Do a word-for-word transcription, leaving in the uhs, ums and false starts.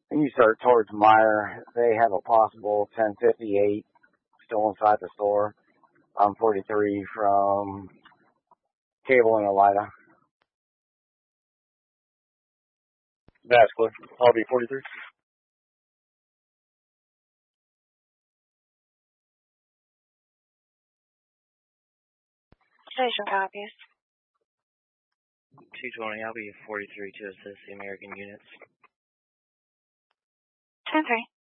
And you start towards Meyer, they have a possible ten fifty-eight still inside the store on forty-three from Cable and Elida. That's clear. I'll be forty-three. Station copies. two twenty, I'll be forty-three to assist the American units. ten three.